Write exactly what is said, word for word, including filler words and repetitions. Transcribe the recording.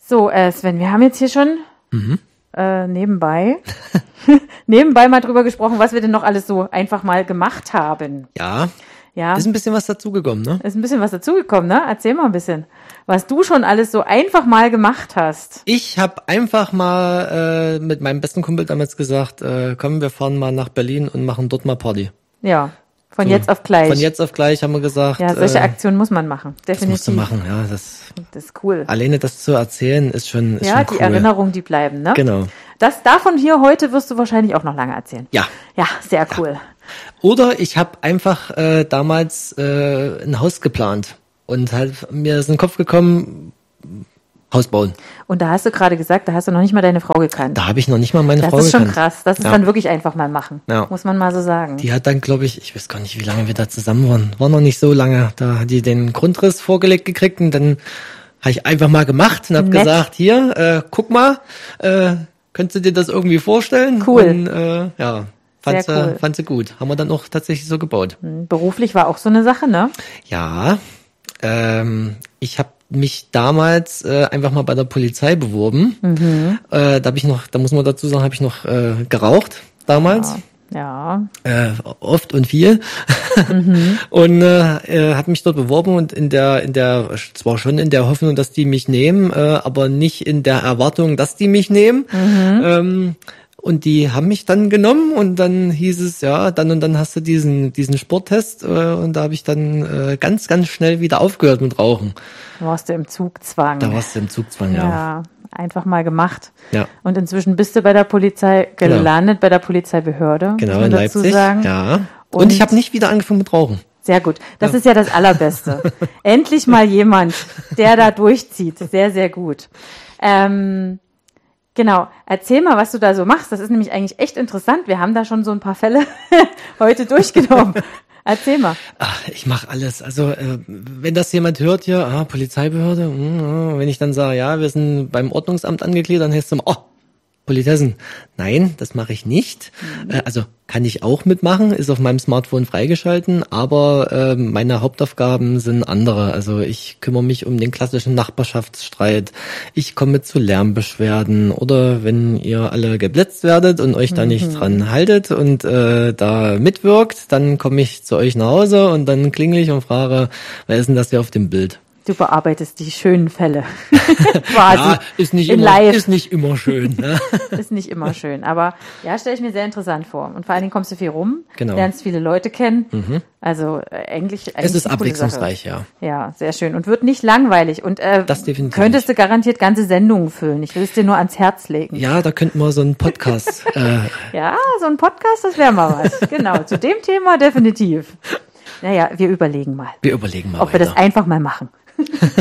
So, äh, Sven, wir haben jetzt hier schon Mhm. äh, nebenbei nebenbei mal drüber gesprochen, was wir denn noch alles so einfach mal gemacht haben. Ja, Ja, ist ein bisschen was dazugekommen, ne? ist ein bisschen was dazugekommen, ne? Erzähl mal ein bisschen, was du schon alles so einfach mal gemacht hast. Ich habe einfach mal äh, mit meinem besten Kumpel damals gesagt, äh, komm, wir fahren mal nach Berlin und machen dort mal Party. Ja, von So, jetzt auf gleich. Von jetzt auf gleich haben wir gesagt, Ja, solche äh, Aktionen muss man machen, das definitiv. musst du machen. Ja, das Das ist cool. alleine das zu erzählen ist schon ist Ja, schon die cool. Erinnerungen, die bleiben, ne? Genau. Das davon hier heute wirst du wahrscheinlich auch noch lange erzählen. Ja. Ja, sehr cool. Oder ich habe einfach äh, damals äh, ein Haus geplant und halt mir ist in den Kopf gekommen, Haus bauen. Und da hast du gerade gesagt, da hast du noch nicht mal deine Frau gekannt. Da habe ich noch nicht mal meine Das Frau ist schon gekannt. krass. Das ist Ja. dann wirklich einfach mal machen. Ja. Muss man mal so sagen. Die hat dann, glaube ich, ich weiß gar nicht, wie lange wir da zusammen waren. War noch nicht so lange. Da hat die den Grundriss vorgelegt gekriegt und dann habe ich einfach mal gemacht und habe Nett. gesagt, hier, äh, guck mal, äh, könntest du dir das irgendwie vorstellen? Cool. Und äh, ja, fand Sehr sie, cool. fand sie gut. Haben wir dann auch tatsächlich so gebaut. Beruflich war auch so eine Sache, ne? Ja, ähm, ich habe mich damals äh, einfach mal bei der Polizei beworben. Mhm. Äh, da habe ich noch, da muss man dazu sagen, habe ich noch äh, geraucht damals. Ja. Äh, oft und viel Mhm. und äh, äh, habe mich dort beworben und in der in der zwar schon in der Hoffnung, dass die mich nehmen, äh, aber nicht in der Erwartung, dass die mich nehmen. Mhm. Ähm, und die haben mich dann genommen und dann hieß es, ja, dann und dann hast du diesen diesen Sporttest äh, und da habe ich dann äh, ganz ganz schnell wieder aufgehört mit Rauchen. Da warst du im Zugzwang. Da warst du im Zugzwang, ja. Ja, einfach mal gemacht. Ja. Und inzwischen bist du bei der Polizei gelandet, bei der Polizeibehörde. Genau, muss man in dazu Leipzig. sagen. Ja. Und, Und- ich habe nicht wieder angefangen mit Rauchen. Sehr gut. Das ist ja das Allerbeste. Endlich mal jemand, der da durchzieht. Sehr, sehr gut. Ähm, genau. Erzähl mal, was du da so machst. Das ist nämlich eigentlich echt interessant. Wir haben da schon so ein paar Fälle heute durchgenommen. Erzähl mal. Ach, ich mache alles. Also äh, wenn das jemand hört hier, ah, Polizeibehörde, mh, wenn ich dann sage, ja, wir sind beim Ordnungsamt angegliedert, dann heißt es immer, oh, Politessen. Nein, das mache ich nicht. Mhm. Äh, also kann ich auch mitmachen, ist auf meinem Smartphone freigeschalten, aber äh, meine Hauptaufgaben sind andere. Also ich kümmere mich um den klassischen Nachbarschaftsstreit. Ich komme zu Lärmbeschwerden oder wenn ihr alle geblitzt werdet und euch da nicht dran haltet und äh, da mitwirkt, dann komme ich zu euch nach Hause und dann klingel ich und frage, wer ist denn das hier auf dem Bild? Du bearbeitest die schönen Fälle. Quasi. Ja, ist nicht in immer, live. ist nicht immer schön. Ne? Ist nicht immer schön. Aber ja, stelle ich mir sehr interessant vor. Und vor allen Dingen kommst du viel rum, Genau. lernst viele Leute kennen. Also äh, eigentlich, eigentlich Es ist eine coole abwechslungsreich, ja. Sache. Ja, sehr schön. Und wird nicht langweilig. Und äh, Das definitiv könntest du garantiert ganze Sendungen füllen. Ich will es dir nur ans Herz legen. Ja, da könnten wir so einen Podcast. äh, Ja, so ein Podcast, das wäre mal was. Genau, zu dem Thema definitiv. Naja, wir überlegen mal, wir überlegen mal ob wir weiter. das einfach mal machen.